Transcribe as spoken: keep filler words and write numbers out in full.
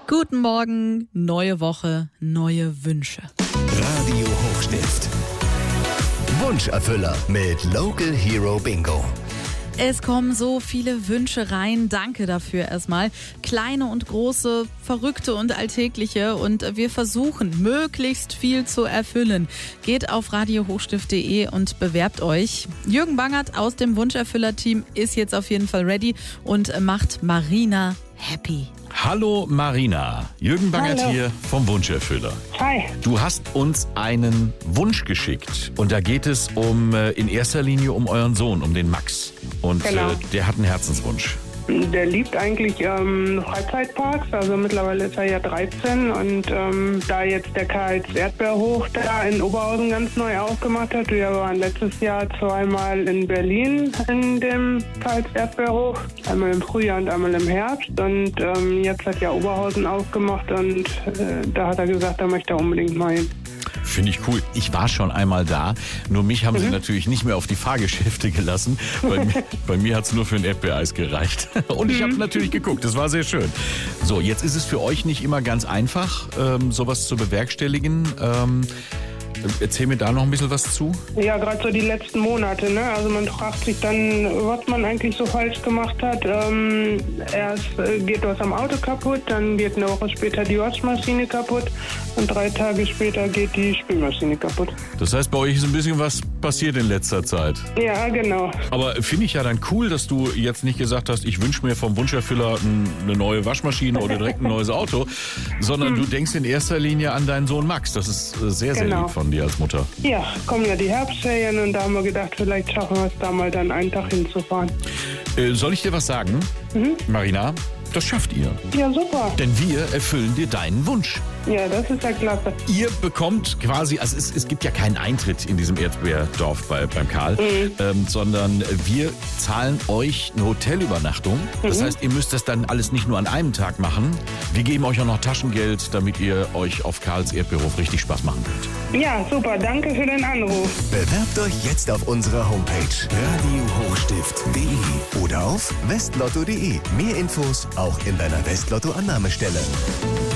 Guten Morgen, neue Woche, neue Wünsche. Radio Hochstift. Wunscherfüller mit Local Hero Bingo. Es kommen so viele Wünsche rein. Danke dafür erstmal. Kleine und große, verrückte und alltägliche. Und wir versuchen, möglichst viel zu erfüllen. Geht auf radio hochstift punkt de und bewerbt euch. Jürgen Bangert aus dem Wunscherfüller-Team ist jetzt auf jeden Fall ready und macht Marina happy. Hallo Marina, Jürgen Bangert Hallo. hier vom Wunscherfüller. Hi. Du hast uns einen Wunsch geschickt und da geht es um äh, in erster Linie um euren Sohn, um den Max. Und Genau. äh, der hat einen Herzenswunsch. Der liebt eigentlich ähm, Freizeitparks, also mittlerweile ist er ja dreizehn und ähm, da jetzt der Karls Erdbeerhof da in Oberhausen ganz neu aufgemacht hat, wir waren letztes Jahr zweimal in Berlin in dem Karls Erdbeerhof, einmal im Frühjahr und einmal im Herbst und ähm, jetzt hat ja Oberhausen aufgemacht und äh, da hat er gesagt, da möchte er unbedingt mal hin. Finde ich cool. Ich war schon einmal da, nur mich haben sie natürlich nicht mehr auf die Fahrgeschäfte gelassen. Bei mir, bei mir hat es nur für ein Erdbeereis gereicht. Und ich habe natürlich geguckt, das war sehr schön. So, jetzt ist es für euch nicht immer ganz einfach, ähm, sowas zu bewerkstelligen. Ähm, erzähl mir da noch ein bisschen was zu. Ja, gerade so die letzten Monate, ne? Also man fragt sich dann, was man eigentlich so falsch gemacht hat. Ähm, erst äh, geht was am Auto kaputt, dann geht eine Woche später die Waschmaschine kaputt und drei Tage später geht die Spülmaschine kaputt. Das heißt, bei euch ist ein bisschen was passiert in letzter Zeit. Ja, genau. Aber finde ich ja dann cool, dass du jetzt nicht gesagt hast, ich wünsche mir vom Wunscherfüller ein, eine neue Waschmaschine oder direkt ein neues Auto, sondern du denkst in erster Linie an deinen Sohn Max. Das ist äh, sehr, sehr Genau. lieb von dir als Mutter. Ja, kommen ja die Herbstferien und da haben wir gedacht, vielleicht schaffen wir es da mal dann einen Tag hinzufahren. Äh, soll ich dir was sagen, Marina? Das schafft ihr. Ja, super. Denn wir erfüllen dir deinen Wunsch. Ja, das ist ja klasse. Ihr bekommt quasi, also es, es gibt ja keinen Eintritt in diesem Erdbeerdorf bei, beim Karl, ähm, sondern wir zahlen euch eine Hotelübernachtung. Das heißt, ihr müsst das dann alles nicht nur an einem Tag machen. Wir geben euch auch noch Taschengeld, damit ihr euch auf Karls Erdbeerhof richtig Spaß machen könnt. Ja, super. Danke für den Anruf. Bewerbt euch jetzt auf unserer Homepage radio hochstift punkt de oder auf westlotto punkt de. Mehr Infos auch in deiner Westlotto-Annahmestelle.